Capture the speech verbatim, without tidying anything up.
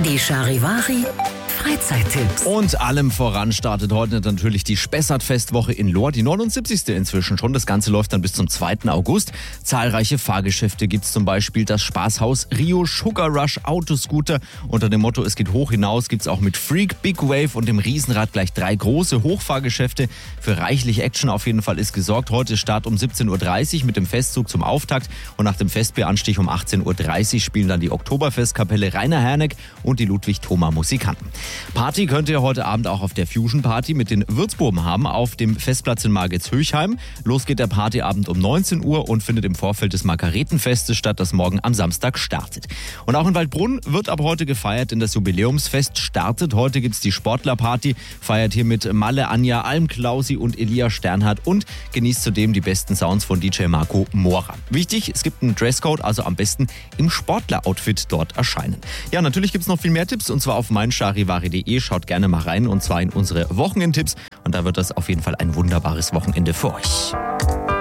Die Charivari Freizeittipps. Und allem voran startet heute natürlich die Spessart-Festwoche in Lohr, die neunundsiebzigste inzwischen schon. Das Ganze läuft dann bis zum zweiten August. Zahlreiche Fahrgeschäfte gibt es, zum Beispiel das Spaßhaus Rio, Sugar Rush, Autoscooter. Unter dem Motto Es geht hoch hinaus gibt es auch mit Freak, Big Wave und dem Riesenrad gleich drei große Hochfahrgeschäfte. Für reichlich Action auf jeden Fall ist gesorgt. Heute ist Start um siebzehn Uhr dreißig mit dem Festzug zum Auftakt. Und nach dem Festbieranstich um achtzehn Uhr dreißig spielen dann die Oktoberfestkapelle Rainer Herneck und die Ludwig-Thoma-Musikanten. Party könnt ihr heute Abend auch auf der Fusion Party mit den Würzburben haben, auf dem Festplatz in Margitz-Höchheim. Los geht der Partyabend um neunzehn Uhr und findet im Vorfeld des Margaretenfestes statt, das morgen am Samstag startet. Und auch in Waldbrunn wird ab heute gefeiert, denn das Jubiläumsfest startet. Heute gibt's die Sportlerparty, feiert hier mit Malle, Anja, Alm, Klausi und Elia Sternhardt und genießt zudem die besten Sounds von D J Marco Mora. Wichtig, es gibt einen Dresscode, also am besten im Sportler-Outfit dort erscheinen. Ja, natürlich gibt's noch viel mehr Tipps und zwar auf meincharivari punkt de. Schaut gerne mal rein und zwar in unsere Wochenendtipps und da wird das auf jeden Fall ein wunderbares Wochenende für euch.